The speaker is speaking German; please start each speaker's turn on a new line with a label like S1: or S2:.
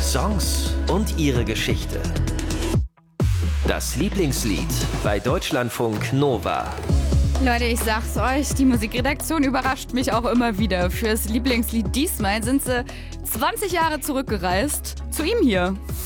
S1: Songs und ihre Geschichte. Das Lieblingslied bei Deutschlandfunk Nova.
S2: Leute, ich sag's euch, die Musikredaktion überrascht mich auch immer wieder. Fürs Lieblingslied diesmal sind sie 20 Jahre zurückgereist. Zu ihm hier,